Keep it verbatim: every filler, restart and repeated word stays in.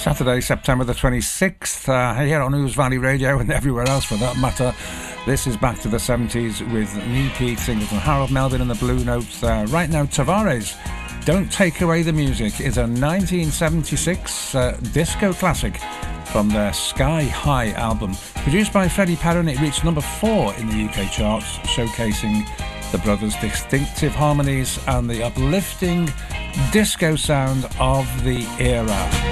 Saturday, September the twenty-sixth, uh, here on Ouse Valley Radio and everywhere else for that matter. This is Back to the seventies with me, Pete Singleton, Harold Melvin and the Blue Notes. Uh, right now, Tavares, Don't Take Away the Music, is a nineteen seventy-six uh, disco classic from their Sky High album. Produced by Freddie Perrin, it reached number four in the U K charts, showcasing the brothers' distinctive harmonies and the uplifting disco sound of the era.